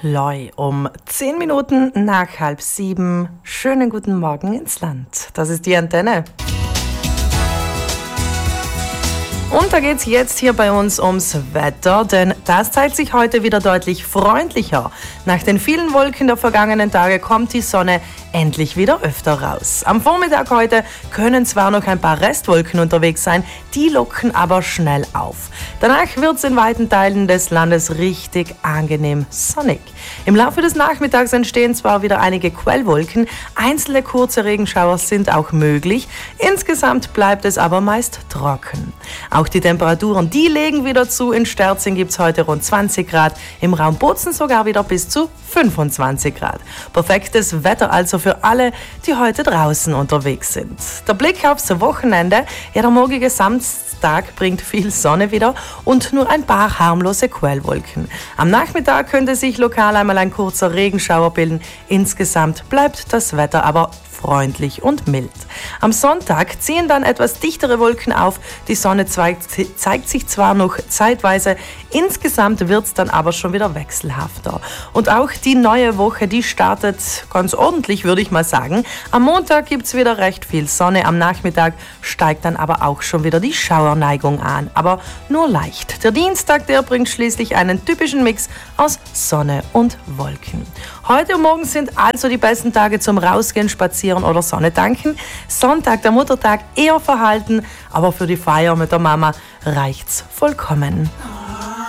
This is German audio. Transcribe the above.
Loi um 10 Minuten nach 6:30. Schönen guten Morgen ins Land. Das ist die Antenne. Und da geht's jetzt hier bei uns ums Wetter, denn das zeigt sich heute wieder deutlich freundlicher. Nach den vielen Wolken der vergangenen Tage kommt die Sonne endlich wieder öfter raus. Am Vormittag heute können zwar noch ein paar Restwolken unterwegs sein, die locken aber schnell auf. Danach wird's in weiten Teilen des Landes richtig angenehm sonnig. Im Laufe des Nachmittags entstehen zwar wieder einige Quellwolken, einzelne kurze Regenschauer sind auch möglich, insgesamt bleibt es aber meist trocken. Auch die Temperaturen, die legen wieder zu. In Sterzing gibt es heute rund 20 Grad, im Raum Bozen sogar wieder bis zu 25 Grad. Perfektes Wetter also für alle, die heute draußen unterwegs sind. Der Blick aufs Wochenende. Ja, der morgige Samstag bringt viel Sonne wieder und nur ein paar harmlose Quellwolken. Am Nachmittag könnte sich lokal einmal ein kurzer Regenschauer bilden. Insgesamt bleibt das Wetter aber freundlich und mild. Am Sonntag ziehen dann etwas dichtere Wolken auf. Die Sonne zeigt sich zwar noch zeitweise, insgesamt wird es dann aber schon wieder wechselhafter. Und auch die neue Woche, die startet ganz ordentlich, würde ich mal sagen. Am Montag gibt es wieder recht viel Sonne, am Nachmittag steigt dann aber auch schon wieder die Schauerneigung an, aber nur leicht. Der Dienstag, der bringt schließlich einen typischen Mix aus Sonne und Wolken. Heute und morgen sind also die besten Tage zum Rausgehen, Spazieren oder Sonne tanken. Sonntag, der Muttertag, eher verhalten, aber für die Feier mit der Mama reicht's vollkommen.